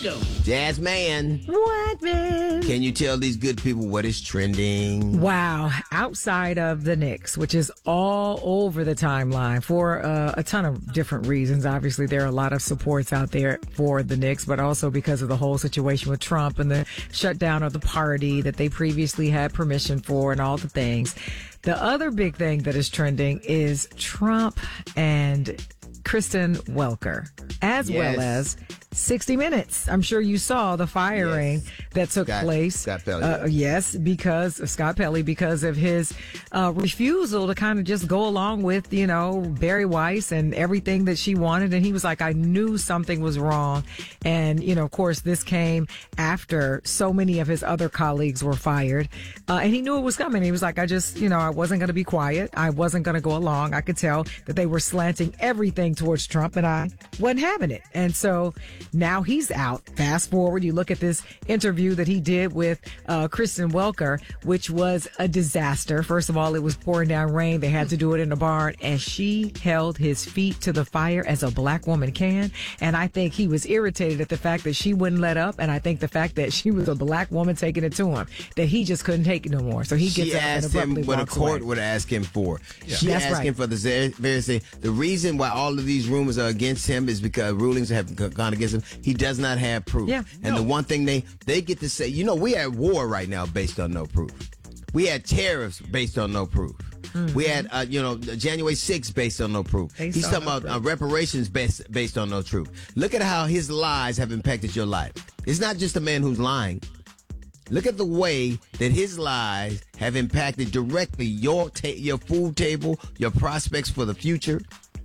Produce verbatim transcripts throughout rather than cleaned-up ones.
go. Jazz man. What, man? Can you tell these good people what is trending? Wow. Outside of the Knicks, which is all over the timeline for uh, a ton of different reasons. Obviously, there are a lot of supports out there for the Knicks, but also because of the whole situation with Trump and the shutdown of the party that they previously had permission for and all the things. The other big thing that is trending is Trump and Kristen Welker, as Yes. well as sixty minutes. I'm sure you saw the firing Yes. that took Scott- place. Scott Pelley. Uh, yes, because of Scott Pelley, because of his uh, refusal to kind of just go along with, you know, Barry Weiss and everything that she wanted. And he was like, I knew something was wrong. And, you know, of course, this came after so many of his other colleagues were fired. Uh, and he knew it was coming. He was like, I just, you know, I wasn't going to be quiet. I wasn't going to go along. I could tell that they were slanting everything towards Trump and I wasn't having it. And so now he's out. Fast forward, you look at this interview that he did with uh, Kristen Welker, which was a disaster. First of all, it was pouring down rain. They had to do it in a barn, and she held his feet to the fire as a black woman can. And I think he was irritated at the fact that she wouldn't let up, and I think the fact that she was a black woman taking it to him, that he just couldn't take it no more. So he gets She up and asked him abruptly what a walks court away. would ask him for. She That's asked right. him for the very very thing. The reason why all of these rumors are against him is because rulings have g- gone against him. He does not have proof. Yeah. And No. the one thing they, they get to say, you know, we at war right now based on no proof. We had tariffs based on no proof. We had, uh, you know, January sixth based on no proof. Based He's on talking no about uh, proof. reparations based, based on no truth. Look at how his lies have impacted your life. It's not just a man who's lying. Look at the way that his lies have impacted directly your ta- your food table, your prospects for the future.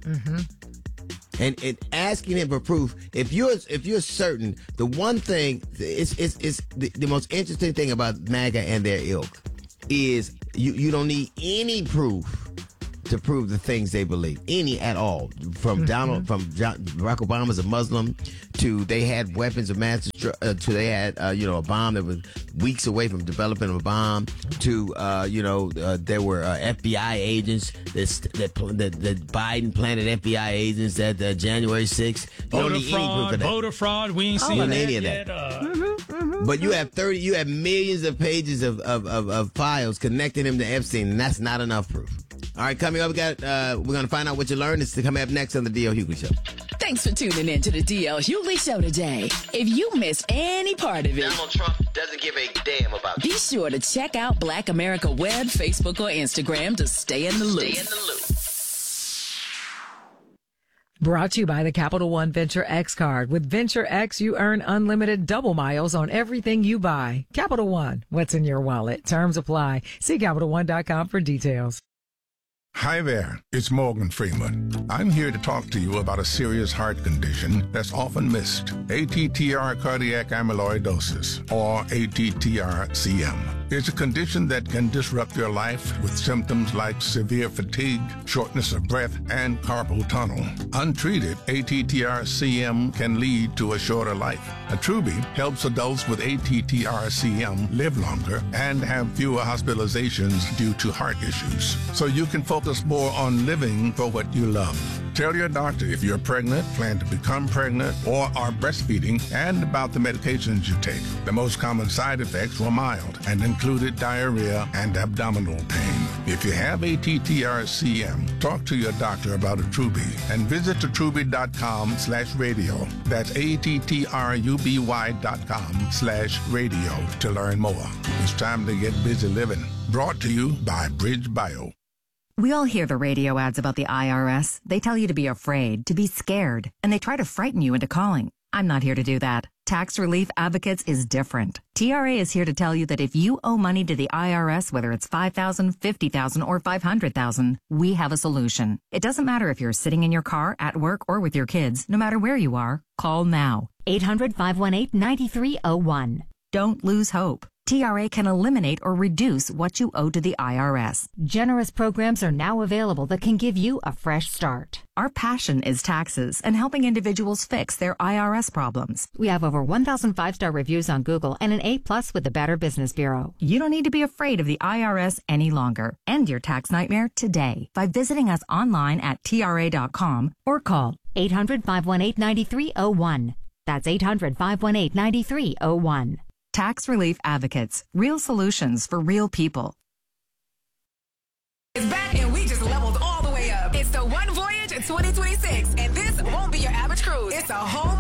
And, and asking him for proof. If you're if you're certain, the one thing is is is the, the most interesting thing about MAGA and their ilk is you you don't need any proof to prove the things they believe, any at all. From Donald, from John, Barack Obama's a Muslim, to they had weapons of mass destruction, uh, to they had uh, you know a bomb that was weeks away from developing a bomb, to uh, you know uh, there were uh, F B I agents that that, that that Biden planted F B I agents at uh, January sixth. You don't Voter need any proof fraud, of that. voter fraud. We ain't Oh, seen you don't that need any of yet. that. Uh, But you have thirty, you have millions of pages of, of, of, of files connecting him to Epstein, and that's not enough proof. All right, coming up, we got, uh, we're going to find out what you learned. It's coming up next on the D L Hughley Show. Thanks for tuning in to the D L Hughley Show today. If you missed any part of it, Donald Trump doesn't give a damn about be sure to check out Black America Web, Facebook, or Instagram to stay in the loop. Stay in the loop. Brought to you by the Capital One Venture X card. With Venture X, you earn unlimited double miles on everything you buy. Capital One, what's in your wallet? Terms apply. See Capital One dot com for details. Hi there, it's Morgan Freeman. I'm here to talk to you about a serious heart condition that's often missed. A T T R cardiac amyloidosis, or A T T R C M. It's a condition that can disrupt your life with symptoms like severe fatigue, shortness of breath, and carpal tunnel. Untreated, A T T R C M can lead to a shorter life. Attruby helps adults with A T T R C M live longer and have fewer hospitalizations due to heart issues. So you can focus more on living for what you love. Tell your doctor if you're pregnant, plan to become pregnant, or are breastfeeding, and about the medications you take. The most common side effects were mild and included diarrhea and abdominal pain. If you have A T T R C M, talk to your doctor about Attruby and visit attruby.com slash radio. That's A-T-T-R-U-B-Y dot com slash radio to learn more. It's time to get busy living. Brought to you by Bridge Bio. We all hear the radio ads about the I R S. They tell you to be afraid, to be scared, and they try to frighten you into calling. I'm not here to do that. Tax Relief Advocates is different. T R A is here to tell you that if you owe money to the I R S, whether it's five thousand dollars, fifty thousand dollars, or five hundred thousand dollars, we have a solution. It doesn't matter if you're sitting in your car, at work, or with your kids. No matter where you are, call now. eight hundred, five one eight, nine three zero one. Don't lose hope. T R A can eliminate or reduce what you owe to the I R S. Generous programs are now available that can give you a fresh start. Our passion is taxes and helping individuals fix their I R S problems. We have over one thousand five-star reviews on Google and an A plus with the Better Business Bureau. You don't need to be afraid of the I R S any longer. End your tax nightmare today by visiting us online at T R A dot com Or call eight hundred, five one eight, nine three zero one. That's eight hundred, five one eight, nine three zero one. Tax Relief Advocates. Real solutions for real people. It's back and we just leveled all the way up. It's the One Voyage twenty twenty-six, and this won't be your average cruise. It's a whole